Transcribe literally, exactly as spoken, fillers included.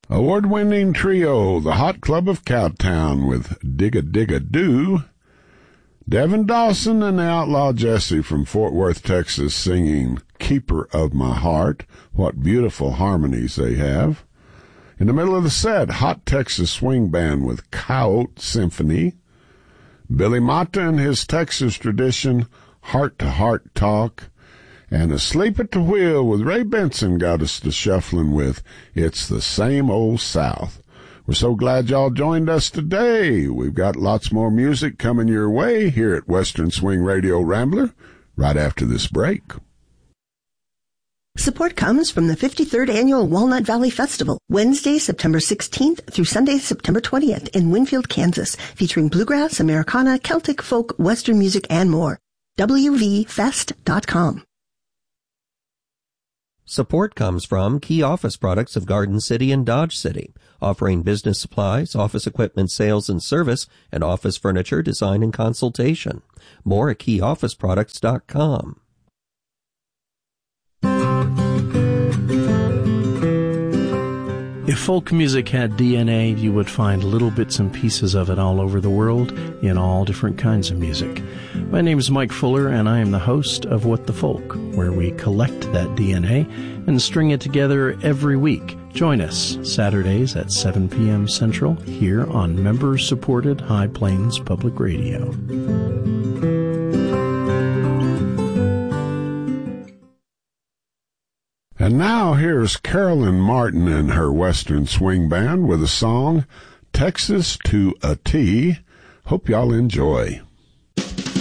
Award-winning trio, the Hot Club of Cowtown with Dig-a-Dig-a-Doo. Devin Dawson and the Outlaw Jesse from Fort Worth, Texas, singing Keeper of My Heart. What beautiful harmonies they have. In the middle of the set, Hot Texas Swing Band with Coyote Symphony. Billy Mata and his Texas tradition, Heart to Heart Talk. And Asleep at the Wheel with Ray Benson got us to shuffling with It's the Same Old South. We're so glad y'all joined us today. We've got lots more music coming your way here at Western Swing Radio Rambler right after this break. Support comes from the fifty-third Annual Walnut Valley Festival, Wednesday, September sixteenth through Sunday, September twentieth in Winfield, Kansas, featuring bluegrass, Americana, Celtic folk, Western music, and more. W V fest dot com. Support comes from Key Office Products of Garden City and Dodge City, offering business supplies, office equipment sales and service, and office furniture design and consultation. More at key office products dot com. If folk music had D N A, you would find little bits and pieces of it all over the world in all different kinds of music. My name is Mike Fuller, and I am the host of What the Folk, where we collect that D N A and string it together every week. Join us Saturdays at seven p.m. Central here on member-supported High Plains Public Radio. And now here's Carolyn Martin and her Western Swing Band with a song, Texas to a T. Hope y'all enjoy.